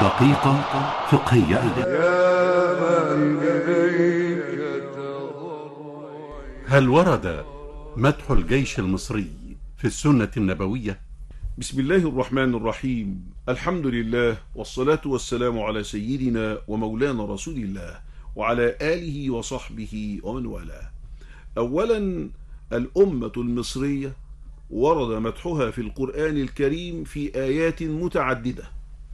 دقيقة فقهية. هل ورد مدح الجيش المصري في السنة النبوية؟ بسم الله الرحمن الرحيم. الحمد لله والصلاة والسلام على سيدنا ومولانا رسول الله وعلى آله وصحبه ومن والاه. أولا، الأمة المصرية ورد مدحها في القرآن الكريم في آيات متعددة،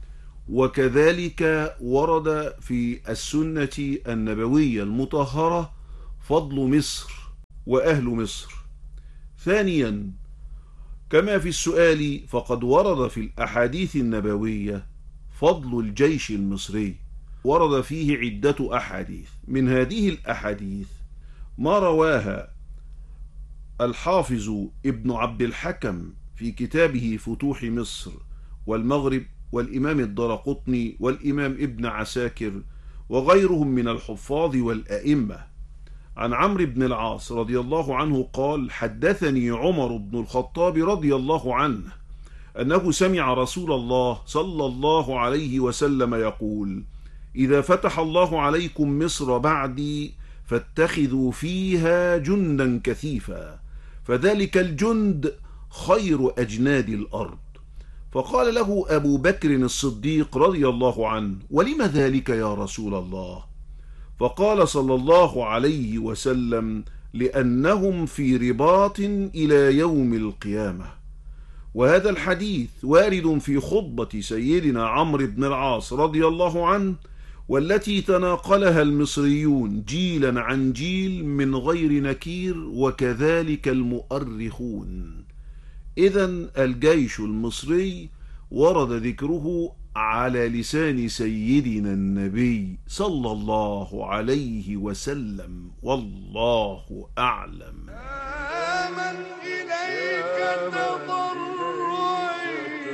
وكذلك ورد في السنة النبوية المطهرة فضل مصر وأهل مصر. ثانيا، كما في السؤال فقد ورد في الأحاديث النبوية فضل الجيش المصري، ورد فيه عدة أحاديث. من هذه الأحاديث ما رواها الحافظ ابن عبد الحكم في كتابه فتوح مصر والمغرب، والإمام الدرقطني والإمام ابن عساكر وغيرهم من الحفاظ والأئمة، عن عمرو بن العاص رضي الله عنه قال: حدثني عمر بن الخطاب رضي الله عنه أنه سمع رسول الله صلى الله عليه وسلم يقول: إذا فتح الله عليكم مصر بعدي فاتخذوا فيها جندا كثيفا، فذلك الجند خير أجناد الأرض. فقال له أبو بكر الصديق رضي الله عنه: ولم ذلك يا رسول الله؟ فقال صلى الله عليه وسلم: لأنهم في رباط إلى يوم القيامة. وهذا الحديث وارد في خطبة سيدنا عمرو بن العاص رضي الله عنه، والتي تناقلها المصريون جيلا عن جيل من غير نكير، وكذلك المؤرخون. إذن الجيش المصري ورد ذكره على لسان سيدنا النبي صلى الله عليه وسلم، والله أعلم. من إليك تضرعي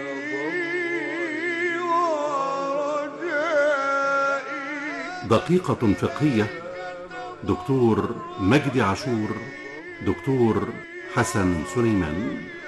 ورجائي. دقيقة فقهية. دكتور مجدي عاشور، دكتور حسن سليمان.